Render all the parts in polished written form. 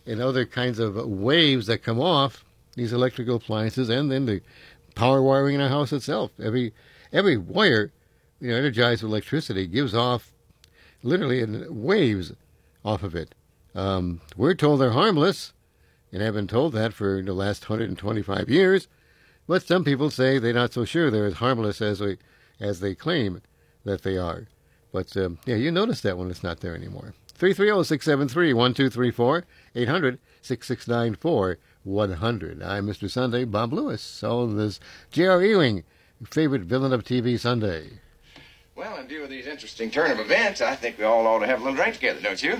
and other kinds of waves that come off these electrical appliances, and then the power wiring in our house itself. Every wire, energized with electricity, gives off literally waves off of it. We're told they're harmless, and have been told that for the last 125 years. But some people say they're not so sure they're as harmless as they claim that they are. But you notice that when it's not there anymore. 330-673-1234, 800-6694-100. I'm Mr. Sunday, Bob Lewis. On this J.R. Ewing, favorite villain of TV Sunday. Well, in view of these interesting turn of events, I think we all ought to have a little drink together, don't you?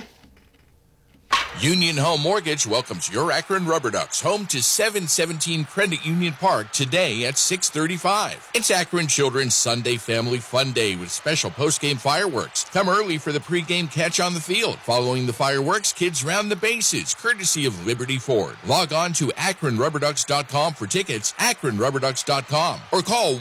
Union Home Mortgage welcomes your Akron Rubber Ducks home to 717 Credit Union Park today at 6:35. It's Akron Children's Sunday Family Fun Day with special post-game fireworks. Come early for the pregame catch on the field. Following the fireworks, kids round the bases, courtesy of Liberty Ford. Log on to AkronRubberDucks.com for tickets, AkronRubberDucks.com, or call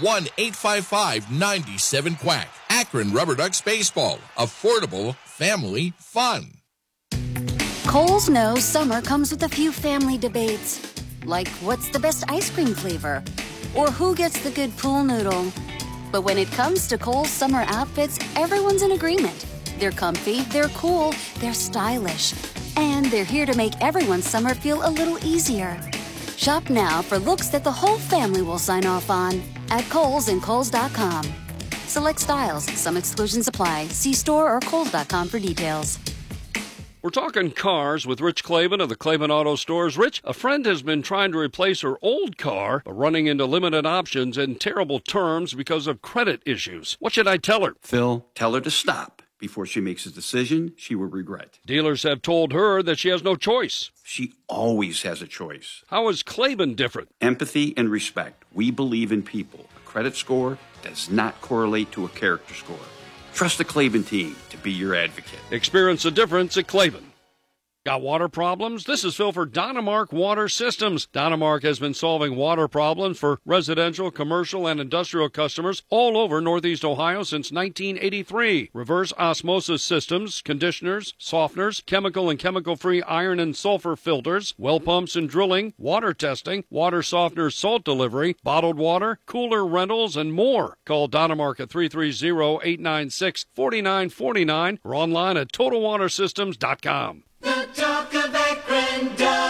1-855-97-QUACK. Akron Rubber Ducks Baseball. Affordable family fun. Kohl's knows summer comes with a few family debates, like what's the best ice cream flavor, or who gets the good pool noodle. But when it comes to Kohl's summer outfits, everyone's in agreement. They're comfy, they're cool, they're stylish, and they're here to make everyone's summer feel a little easier. Shop now for looks that the whole family will sign off on at Kohl's and Kohl's.com. Select styles, some exclusions apply. See store or Kohl's.com for details. We're talking cars with Rich Clavin of the Clavin Auto Stores. Rich, a friend has been trying to replace her old car, but running into limited options and terrible terms because of credit issues. What should I tell her? Phil, tell her to stop. Before she makes a decision, she will regret. Dealers have told her that she has no choice. She always has a choice. How is Clavin different? Empathy and respect. We believe in people. A credit score does not correlate to a character score. Trust the Clavin team to be your advocate. Experience the difference at Clavin. Got water problems? This is Phil for Dynamark Water Systems. Dynamark has been solving water problems for residential, commercial, and industrial customers all over Northeast Ohio since 1983. Reverse osmosis systems, conditioners, softeners, chemical and chemical-free iron and sulfur filters, well pumps and drilling, water testing, water softener salt delivery, bottled water, cooler rentals, and more. Call Dynamark at 330-896-4949 or online at TotalWaterSystems.com. The talk of Akron,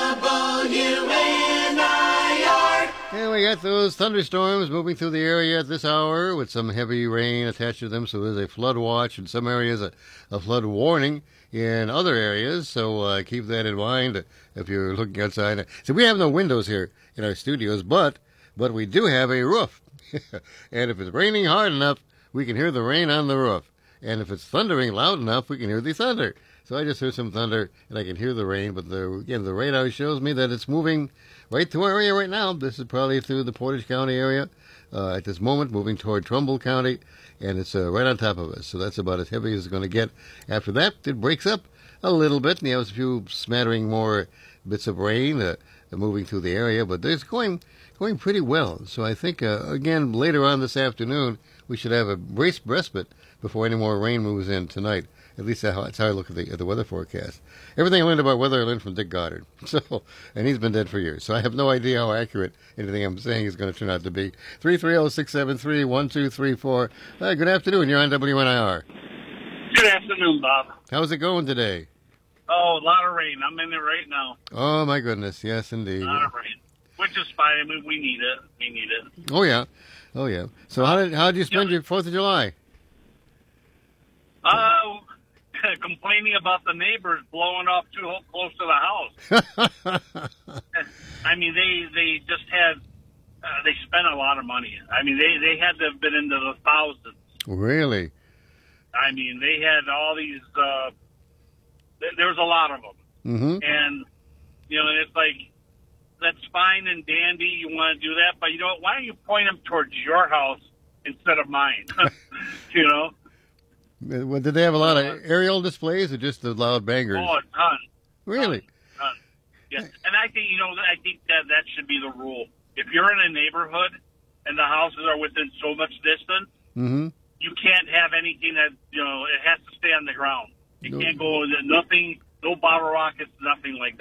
WNIR. And we got those thunderstorms moving through the area at this hour with some heavy rain attached to them. So there's a flood watch in some areas, a flood warning in other areas. So keep that in mind if you're looking outside. So we have no windows here in our studios, but we do have a roof. And if it's raining hard enough, we can hear the rain on the roof. And if it's thundering loud enough, we can hear the thunder. So I just heard some thunder, and I can hear the rain, but the radar shows me that it's moving right through our area right now. This is probably through the Portage County area at this moment, moving toward Trumbull County, and it's right on top of us. So that's about as heavy as it's going to get. After that, it breaks up a little bit, and you have a few smattering more bits of rain moving through the area, but it's going pretty well. So I think, again, later on this afternoon, we should have a respite before any more rain moves in tonight. At least that's how I look at the weather forecast. Everything I learned about weather I learned from Dick Goddard. And he's been dead for years. So I have no idea how accurate anything I'm saying is going to turn out to be. 330-673-1234. Good afternoon. You're on WNIR. Good afternoon, Bob. How's it going today? Oh, a lot of rain. I'm in it right now. Oh, my goodness. Yes, indeed. A lot of rain. Which is fine. I mean, we need it. Oh, yeah. So how did you spend your 4th of July? Complaining about the neighbors blowing up too close to the house. I mean, they just had, they spent a lot of money. I mean, they had to have been into the thousands. Really? I mean, they had all these, there was a lot of them. Mm-hmm. And, and it's like, that's fine and dandy, you want to do that, but why don't you point them towards your house instead of mine? Well, did they have a lot of aerial displays or just the loud bangers? Oh, a ton. Really? Ton. Yes. And I think, that should be the rule. If you're in a neighborhood and the houses are within so much distance, mm-hmm. you can't have anything that, it has to stay on the ground. It can't go, nothing, no bottle rockets, nothing like that.